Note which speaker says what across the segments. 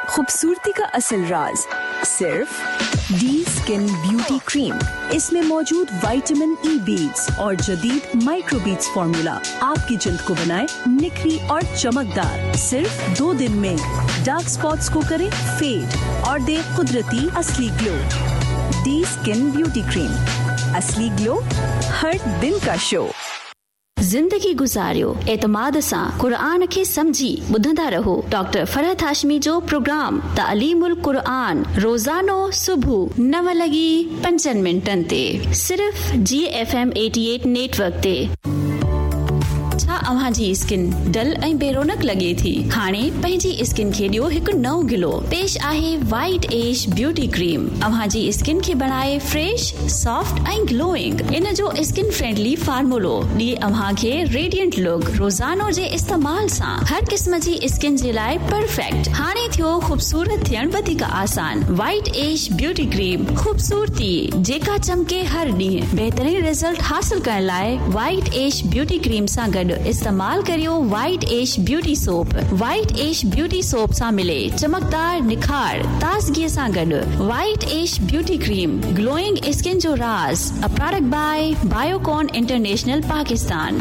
Speaker 1: खूबसूरती का असल राज सिर्फ डी स्किन ब्यूटी क्रीम। इसमें मौजूद विटामिन ई बीड्स और जदीद माइक्रो बीड्स फॉर्मूला आपकी जल्द को बनाए निखरी और चमकदार। सिर्फ 2 दिन में डार्क स्पॉट्स को करे फेड और दे कुदरती असली glow. D skin beauty cream, असली ग्लो हर दिन का शो।
Speaker 2: जिंदगी गुजारियो एतमाद सां क़ुरान खे समझी ॿुधंदा रहो डॉक्टर फरहत हाशमी जो प्रोग्राम तालीमुल क़ुरान रोज़ानो सुबुह 9:05 ते सिर्फ GFM 88 नेटवर्क ते। छा अव्हां जी स्किन डल ऐं बेरोनक लगे थी? हाणे पंहिंजी स्किन खे ॾियो हिकु नओं गिलो। पेश आहे वाइट एज ब्यूटी क्रीम। अव्हां जी स्किन खे बनाए फ्रेश, सॉफ्ट ऐं ग्लोइंग। इन जो स्किन फ्रेंडली फार्मूलो ॾिए अव्हां खे रेडिएंट लुक। रोज़ानो जे इस्तेमाल सां हर क़िस्म जी स्किन जे लाइ परफेक्ट। हाणे थियो खूबसूरत थियण वधीक आसान। वाइट एज ब्यूटी क्रीम, खूबसूरती जेका चमके हर ॾींहुं। बहितरीन रिजल्ट हासिल करण लाइ वाइट एज ब्यूटी क्रीम सां गॾु इस्तेमाल करियो white age beauty soap. White age beauty soap सां मिले चमकदार निखार ताज़गीअ सां गॾु। White age beauty cream, glowing skin जो राज। A product by Biocon international Pakistan.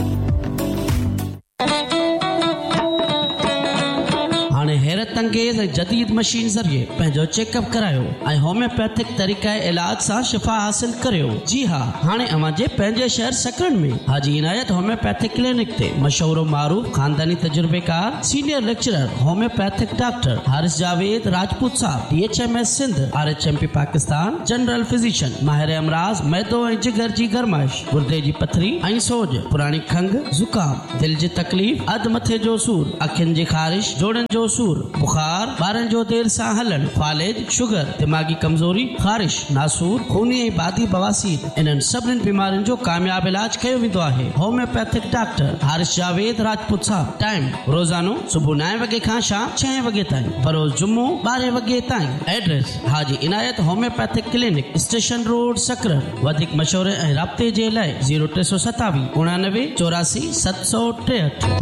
Speaker 3: हाणे हैरत अंगेज़ ऐं जदीद मशीन ज़रिए पंहिंजो चेकअप करायो ऐं होम्योपैथिक तरीक़े इलाज सां शिफ़ा हासिल करियो। जी हाँ, हाणे अव्हां जे पंहिंजे शहर सकरन में हाजी इनायत होम्योपैथिक क्लिनिक ते मशहूर मारूफ खानदानी तजुर्बेकार senior lecturer homeopathic doctor Haris Javed Rajput साहब DHMS Sindh RHMP Pakistan general physician माहिर अमराज मैदो ऐं जिगर जी गरमाइश, गुर्दे जी पथरी ऐं सोज, पुरानी खंघ ज़ुकाम, दिल जी तकलीफ़, अध मथे जो सूर, अखियुनि जी ख़ारिश, जोड़नि जो सूर, बुखार, ॿारनि जो देर सां हलण, फालिज, शुगर, दिमागी कमज़ोरी, ख़ारिश, नासूर, खूनी ऐं बादी बवासीर, इन्हनि सभिनी बीमारियुनि जो कामयाब इलाज कयो वेंदो आहे। होम्योपैथिक डॉक्टर हारिस जावेद राजपूत साहब। टाइम रोज़ानो सुबुह 9 वॻे खां शाम 6 वॻे ताईं, बरोज़ जुम्मो 12 वॻे ताईं। एड्रेस हाजी इनायत होम्योपैथिक क्लिनिक, स्टेशन रोड सकरन। वधीक मशवरे ऐं राब्ते जे लाइ 0327 89 84 763।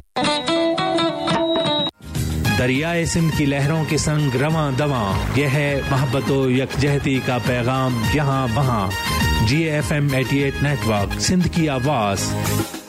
Speaker 4: दरियाए सिंध की लहरों के संग रवां दवां, यह है मोहब्बत व यकजहती का पैगाम यहाँ वहाँ। GFM 88 नेटवर्क, सिंध की आवाज़।